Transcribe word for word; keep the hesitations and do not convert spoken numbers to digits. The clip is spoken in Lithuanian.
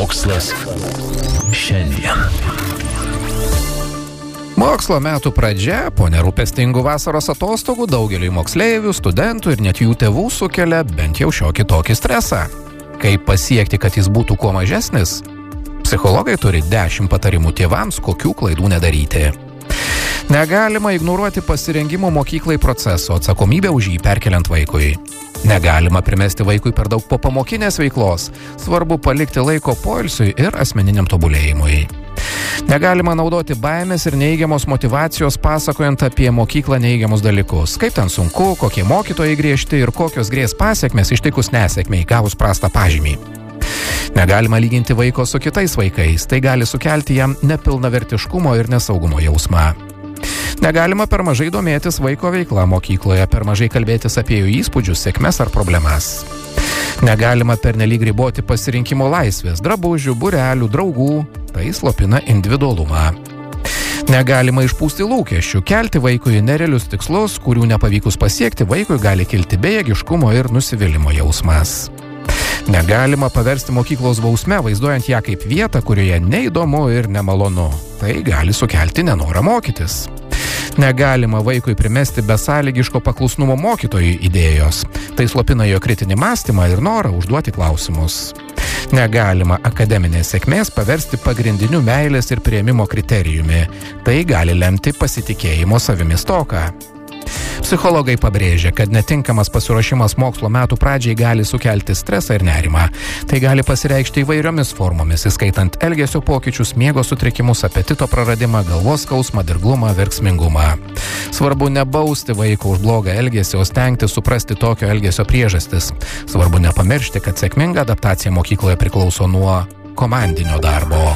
Mokslas šiandien. Mokslo metų pradžia, po nerūpestingų vasaros atostogų, daugeliui moksleivių, studentų ir net jų tėvų sukelia bent jau šiokį tokį stresą. Kaip pasiekti, kad jis būtų kuo mažesnis? Psichologai turi dešimt patarimų tėvams, kokių klaidų nedaryti. Negalima ignoruoti pasirengimo mokyklai proceso, atsakomybę už jį perkeliant vaikui. Negalima primesti vaikui per daug popamokinės veiklos, svarbu palikti laiko poilsiui ir asmeniniam tobulėjimui. Negalima naudoti baimės ir neigiamos motyvacijos pasakojant apie mokyklą neigiamus dalykus, kaip ten sunku, kokie mokytojai griežti ir kokios grės pasiekmes ištikus nesėkmei gavus prastą pažymį. Negalima lyginti vaiko su kitais vaikais, tai gali sukelti jam nepilnavertiškumo ir nesaugumo jausmą. Negalima per mažai domėtis vaiko veikla mokykloje, per mažai kalbėtis apie jų įspūdžius, sėkmes ar problemas. Negalima pernelyg riboti pasirinkimo laisvės, drabužių, būrelių, draugų, tai slopina individualumą. Negalima išpūsti lūkesčių, kelti vaikui nerealius tikslus, kurių nepavykus pasiekti, vaikui gali kilti bejėgiškumo ir nusivylimo jausmas. Negalima paversti mokyklos bausme, vaizduojant ją kaip vietą, kurioje neįdomu ir nemalonu. Tai gali sukelti nenorą mokytis. Negalima vaikui primesti besąlygiško paklusnumo mokytojui idėjos. Tai slopina jo kritinį mąstymą ir norą užduoti klausimus. Negalima akademinės sėkmės paversti pagrindiniu meilės ir priėmimo kriterijumi. Tai gali lemti pasitikėjimo savimi stoką. Psichologai pabrėžia, kad netinkamas pasiruošimas mokslo metų pradžiai gali sukelti stresą ir nerimą. Tai gali pasireikšti įvairiomis formomis, įskaitant elgesio pokyčius, miego sutrikimus, apetito praradimą, galvos skausmą, dirglumą, verksmingumą. Svarbu nebausti vaiko už blogą elgesį, o stengti suprasti tokio elgesio priežastis. Svarbu nepamiršti, kad sėkminga adaptacija mokykloje priklauso nuo komandinio darbo.